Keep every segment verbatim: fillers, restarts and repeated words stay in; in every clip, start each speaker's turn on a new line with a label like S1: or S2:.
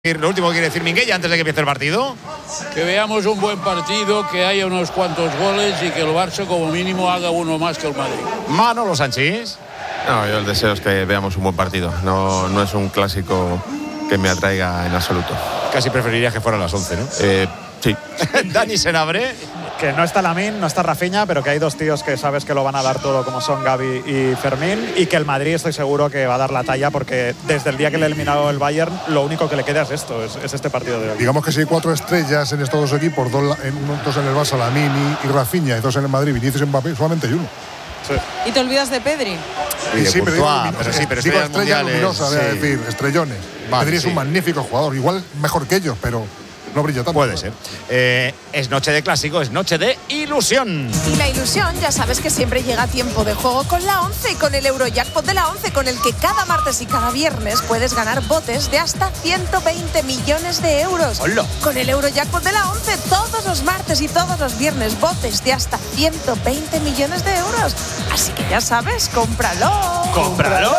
S1: Lo último que quiere decir Minguella antes de que empiece el partido.
S2: Que veamos un buen partido, que haya unos cuantos goles y que el Barça como mínimo haga uno más que el Madrid.
S1: Manolo Sanchís.
S3: No, yo el deseo es que veamos un buen partido. No, no es un clásico que me atraiga en absoluto.
S1: Casi preferirías que fuera a las once, ¿no?
S3: Eh, sí.
S1: Dani Senabre.
S4: Que no está Lamine, no está Rafinha, pero que hay dos tíos que sabes que lo van a dar todo, como son Gavi y Fermín, y que el Madrid estoy seguro que va a dar la talla, porque desde el día que le ha eliminado el Bayern, lo único que le queda es esto, es, es este partido de hoy.
S5: Digamos que si hay cuatro estrellas en estos dos equipos, dos en, dos en el Barça, Lamine y, y Rafinha, y dos en el Madrid, Vinicius y Mbappé, solamente hay uno.
S6: Sí. ¿Y te olvidas de Pedri?
S1: Y de
S5: sí,
S1: Courtois,
S5: pero digo,
S1: pero sí, pero
S5: digo
S1: estrellas
S5: luminosa,
S1: sí.
S5: voy a decir, estrellones.
S1: Vale,
S5: Pedri es
S1: sí.
S5: un magnífico jugador, igual mejor que ellos, pero no brilla tanto.
S1: Puede ser. Eh, es noche de clásico, es noche de ilusión.
S7: Y la ilusión, ya sabes que siempre llega a tiempo de juego con la once, con el Eurojackpot de la once, con el que cada martes y cada viernes puedes ganar botes de hasta ciento veinte millones de euros.
S1: ¡Hola!
S7: Con el Eurojackpot de la once, todos los martes y todos los viernes, botes de hasta ciento veinte millones de euros. Así que ya sabes, cómpralo.
S1: ¡Cómpralo!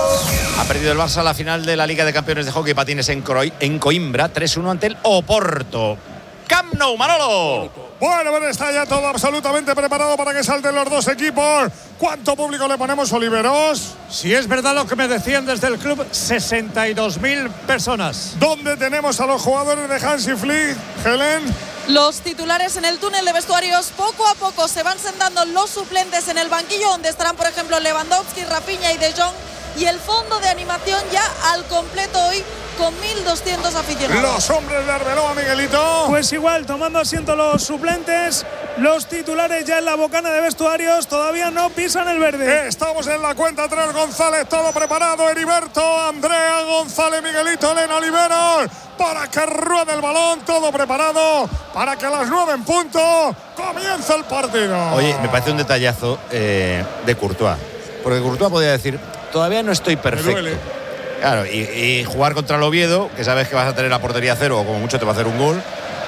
S1: Ha perdido el Barça la final de la Liga de Campeones de Hockey y Patines en, Croy, en Coimbra, tres uno ante el Oporto. Camp Nou, Manolo.
S8: Bueno, bueno, está ya todo absolutamente preparado para que salten los dos equipos. ¿Cuánto público le ponemos, Oliveros?
S9: Si es verdad lo que me decían desde el club, sesenta y dos mil personas.
S8: ¿Dónde tenemos a los jugadores de Hansi Flick, Helen?
S6: Los titulares en el túnel de vestuarios poco a poco se van sentando los suplentes en el banquillo, donde estarán, por ejemplo, Lewandowski, Rafinha y De Jong. Y el fondo de animación ya al completo hoy con mil doscientos aficionados.
S8: Los hombres de Arbeloa, Miguelito.
S9: Pues igual, tomando asiento los suplentes, los titulares ya en la bocana de vestuarios todavía no pisan el verde.
S8: Estamos en la cuenta tres, González, todo preparado, Heriberto, Andrea, González, Miguelito, Elena, Oliveros, para que ruede el balón, todo preparado, para que a las nueve en punto comience el partido.
S1: Oye, me parece un detallazo eh, de Courtois, porque Courtois podría decir, todavía no estoy perfecto. Claro, y, y jugar contra el Oviedo, que sabes que vas a tener la portería cero o como mucho te va a hacer un gol,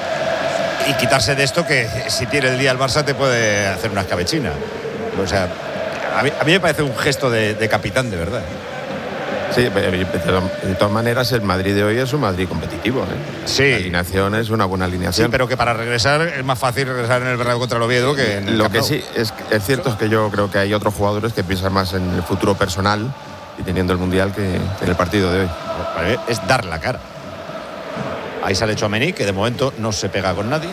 S1: y quitarse de esto que si tiene el día el Barça te puede hacer una escabechina. O sea, a mí, a mí me parece un gesto de, de capitán, de verdad.
S3: Sí, de todas maneras el Madrid de hoy es un Madrid competitivo, ¿eh?
S1: Sí.
S3: La alineación es una buena alineación.
S1: Sí, pero que para regresar es más fácil regresar en el Bernabéu contra el Oviedo que en el
S3: Lo
S1: Camp
S3: que
S1: Nou.
S3: sí es, es cierto es que yo creo que hay otros jugadores que piensan más en el futuro personal y teniendo el Mundial que en el partido de hoy.
S1: Es dar la cara. Ahí sale Tchouaméni, que de momento no se pega con nadie.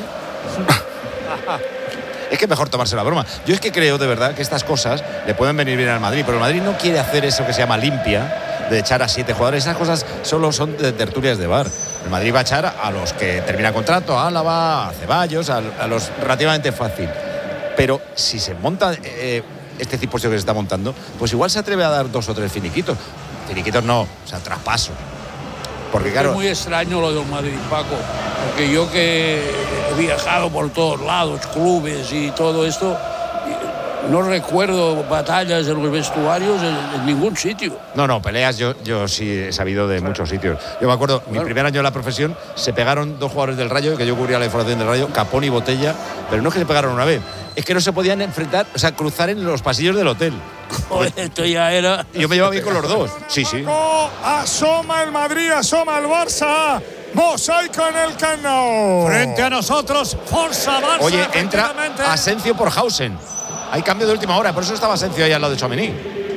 S1: Es que mejor tomarse la broma. Yo es que creo de verdad que estas cosas le pueden venir bien al Madrid, pero el Madrid no quiere hacer eso que se llama limpia, de echar a siete jugadores. Esas cosas solo son de tertulias de bar. El Madrid va a echar a los que terminan contrato, a Álava, a Ceballos, a, a los relativamente fácil. Pero si se monta eh, este tipo que se está montando, pues igual se atreve a dar dos o tres finiquitos. Finiquitos no, o sea, traspaso. Porque claro,
S2: es muy extraño lo del Madrid, Paco, porque yo que he viajado por todos lados, clubes y todo esto, no recuerdo batallas en los vestuarios en, en ningún sitio.
S1: No, no, peleas yo, yo sí he sabido de muchos sitios. Yo me acuerdo, claro. Mi primer año en la profesión, se pegaron dos jugadores del Rayo, que yo cubría la información del Rayo, Capón y Botella, pero no es que se pegaron una vez, es que no se podían enfrentar, o sea, cruzar en los pasillos del hotel.
S2: Joder, esto ya era...
S1: Yo me llevaba bien con los dos. Sí, sí.
S8: Asoma el Madrid, asoma el Barça. Mosaico en el Camp Nou.
S9: Frente a nosotros, Forza Barça.
S1: Oye, entra Asencio por Hausen. Hay cambio de última hora, por eso estaba Asencio ahí al lado de Tchouaméni.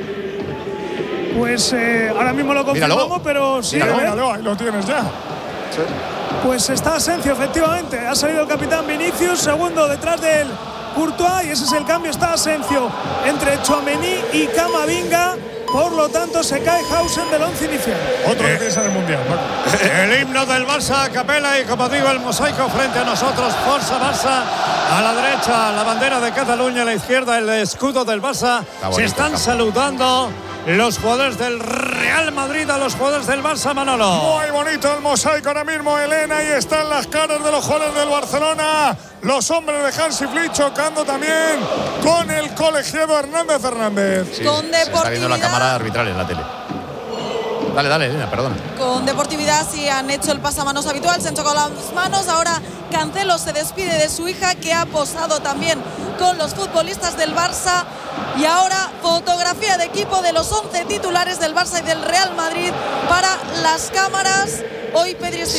S9: Pues eh, ahora mismo lo confirmamos,
S1: míralo,
S9: pero sí.
S8: Míralo, míralo, ahí lo tienes ya.
S9: Sí. Pues está Asencio, efectivamente. Ha salido el capitán Vinicius, segundo detrás del Courtois, y ese es el cambio. Está Asencio entre Tchouaméni y Camavinga. Por lo tanto, se cae Hausen del once inicial.
S8: Otro que piensa en el Mundial.
S9: El himno del Barça a capela y, como digo, el mosaico frente a nosotros. Forza Barça. A la derecha, la bandera de Cataluña. A la izquierda, el escudo del Barça. Se están saludando los jugadores del Real Madrid a los jugadores del Barça, Manolo.
S8: Muy bonito el mosaico ahora mismo, Elena. Y están las caras de los jugadores del Barcelona. Los hombres de Hansi Flick chocando también con el colegiado Hernández Hernández.
S1: Sí,
S6: con
S1: se está viendo la
S6: deportividad.
S1: cámara arbitral en la tele. Dale, dale, Elena, perdona.
S6: Con deportividad sí han hecho el pasamanos habitual, se han chocado las manos. Ahora Cancelo se despide de su hija, que ha posado también con los futbolistas del Barça. Y ahora fotografía de equipo de los once titulares del Barça y del Real Madrid para las cámaras Hoy Pedri